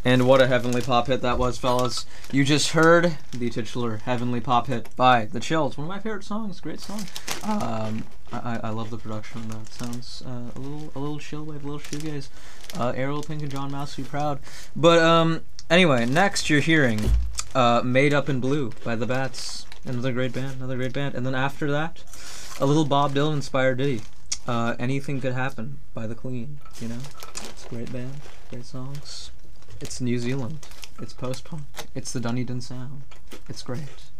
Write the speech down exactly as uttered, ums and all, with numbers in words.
And what a heavenly pop hit that was, fellas. You just heard the titular heavenly pop hit by The Chills. One of my favorite songs. Great song. Um, I, I love the production. That sounds uh, a little a little chill wave, a little shoegaze. Uh, Ariel Pink and John Mouse be proud. But um, anyway, next you're hearing uh, Made Up in Blue by The Bats. Another great band, another great band. And then after that, a little Bob Dylan inspired ditty. Uh, Anything Could Happen by The Clean. You know, it's a great band, great songs. It's New Zealand. It's post-punk. It's the Dunedin sound. It's great.